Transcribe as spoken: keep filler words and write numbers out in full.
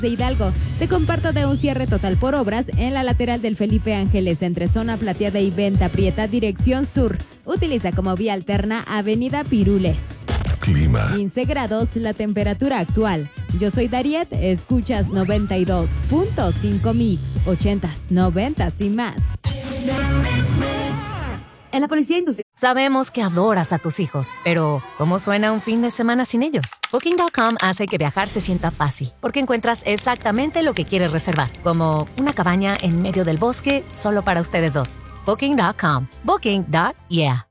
de Hidalgo. Te comparto de un cierre total por obras en la lateral del Felipe Ángeles entre zona Plateada y Venta Prieta, dirección sur. Utiliza como vía alterna Avenida Pirules. Clima. quince grados la temperatura actual. Yo soy Dariet, escuchas noventa y dos punto cinco Mix, ochentas, noventas y más. En la Policía Industrial. Sabemos que adoras a tus hijos, pero ¿cómo suena un fin de semana sin ellos? Booking punto com hace que viajar se sienta fácil, porque encuentras exactamente lo que quieres reservar, como una cabaña en medio del bosque solo para ustedes dos. Booking punto com. Booking. Yeah.